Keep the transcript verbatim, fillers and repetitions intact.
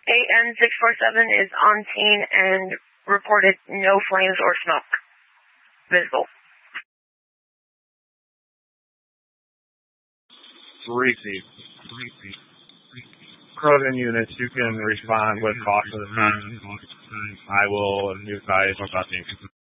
A N six four seven is on scene and reported no flames or smoke visible. Receive. Krogan units, you can respond with caution. I will advise about the